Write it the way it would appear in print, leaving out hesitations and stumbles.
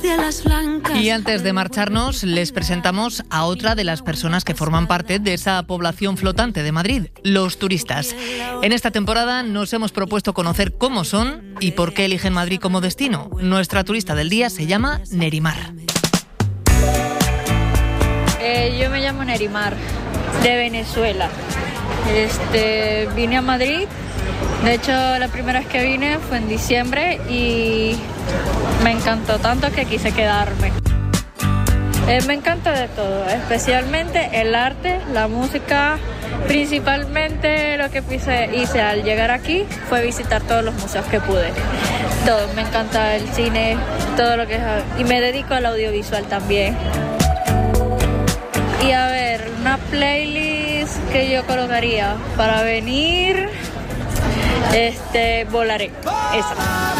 Y antes de marcharnos, les presentamos a otra de las personas que forman parte de esa población flotante de Madrid, los turistas. En esta temporada nos hemos propuesto conocer cómo son y por qué eligen Madrid como destino. Nuestra turista del día se llama Nerimar. Yo me llamo Nerimar, de Venezuela. Vine a Madrid. De hecho, la primera vez que vine fue en diciembre y me encantó tanto que quise quedarme. Me encanta de todo, especialmente el arte, la música. Principalmente lo que hice al llegar aquí fue visitar todos los museos que pude. Todo, me encanta el cine, todo lo que es... Y me dedico al audiovisual también. Y a ver, una playlist que yo colocaría para venir... Volaré, esa.